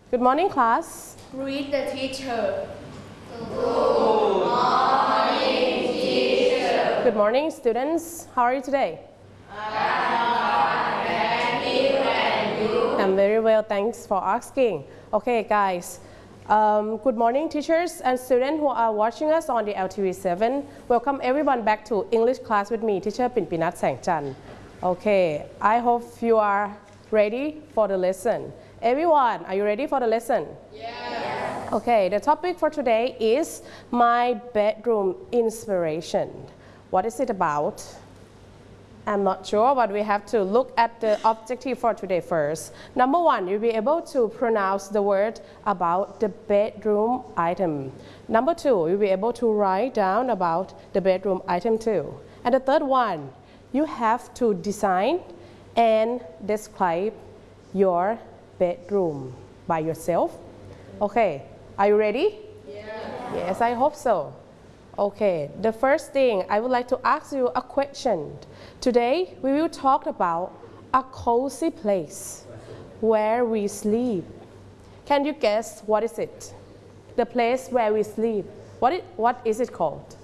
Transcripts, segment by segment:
Good morning, class. Greet the teacher. Good morning, students. How are you today? I'm very well, thanks for asking. Okay, guys. Good morning, teachers and students who are watching us on the LTV7. Welcome everyone back to English class with me, Teacher Pinpinat Sangchan. Okay, I hope you are ready for the lesson. Everyone, are you ready for the lesson? Yes. Okay, the topic for today is my bedroom inspiration. What is it about? I'm not sure, but we have to look at the objective for today first. Number one, you'll be able to pronounce the word about the bedroom item. Number two, you'll be able to write down about the bedroom item too. And the third one, you have to design and describe your bedroom by yourself. Okay, are you ready? Yes, I hope so. Okay, the first thing I would like to ask you a question. Today we will talk about a cozy place where we sleep. Can you guess what is it? The place where we sleep. What is it called?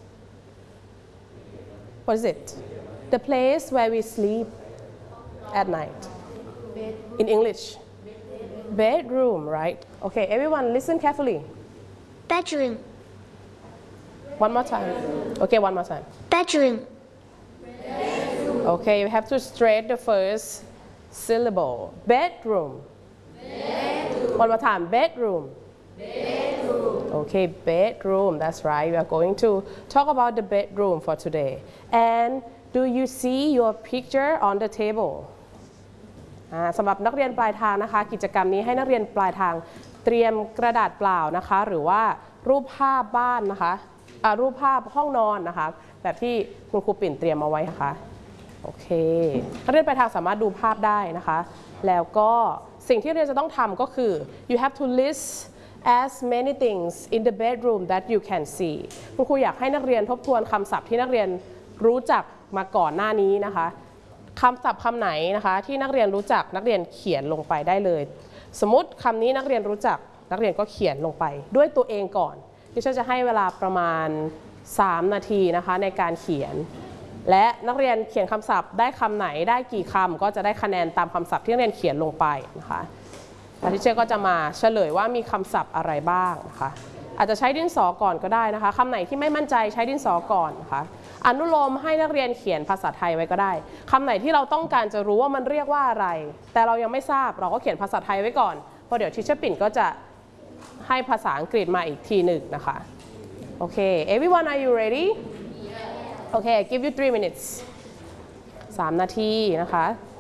What is it? The place where we sleep at night. In English. Bedroom, right? Okay, everyone listen carefully. Bedroom. One more time. Okay, one more time. Bedroom. Okay, you have to straight the first syllable. Bedroom. One more time. Bedroom. Okay, bedroom. That's right. We are going to talk about the bedroom for today. And do you see your picture on the table? สำหรับนักเรียนปลายทางนะคะกิจกรรมนี้ให้นักเรียนปลายทางเตรียมกระดาษเปล่านะคะหรือว่ารูปภาพบ้านนะคะรูปภาพห้องนอนนะคะแบบที่คุณครูปิ่นเตรียมเอาไว้นะคะโอเคนักเรียนปลายทางสามารถดูภาพได้นะคะแล้วก็สิ่งที่เรียนจะต้องทำก็คือ you have to list as many things in the bedroom that you can see คุณครูอยากให้นักเรียนทบทวนคำศัพท์ที่นักเรียนรู้จักมาก่อนหน้านี้นะคะคำศัพท์คำไหนนะคะที่นักเรียนรู้จักนักเรียนเขียนลงไปได้เลยสมมติคำนี้นักเรียนรู้จักนักเรียนก็เขียนลงไปด้วยตัวเองก่อนดิฉันจะให้เวลาประมาณ3 นาทีนะคะในการเขียนและนักเรียนเขียนคำศัพท์ได้คำไหนได้กี่คำก็จะได้คะแนนตามคำศัพท์ที่นักเรียนเขียนลงไปนะคะอาทิเชอร์ก็จะมาเฉลยว่ามีคำศัพท์อะไรบ้างนะคะอาจจะใช้ดินสอก่อนก็ได้นะคะคำไหนที่ไม่มั่นใจใช้ดินสอก่อนนะคะอนุโลมให้นักเรียนเขียนภาษาไทยไว้ก็ได้คำไหนที่เราต้องการจะรู้ว่ามันเรียกว่าอะไรแต่เรายังไม่ทราบเราก็เขียนภาษาไทยไว้ก่อนเพราะเดี๋ยวทิเชอร์ปิ่นก็จะให้ภาษาอังกฤษมาอีกทีหนึ่งนะคะโอเค everyone are you ready okay I give you 3 minutes 3 นาทีนะคะ